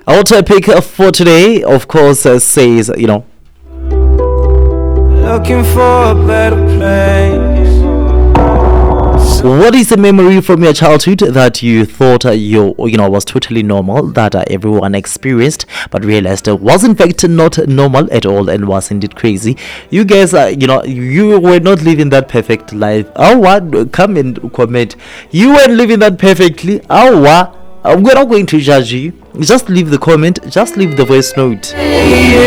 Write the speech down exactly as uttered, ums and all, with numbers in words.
Our topic for today, of course, uh, says, you know, looking for a better place. what is a memory from your childhood that you thought uh, you you know was totally normal, that uh, everyone experienced, but realized uh, was in fact not normal at all and was indeed crazy? You guys, uh, you know, you were not living that perfect life. Oh, what? Come and comment. You weren't living that perfectly. Oh, what? We're not going to judge you. Just leave the comment. Just leave the voice note.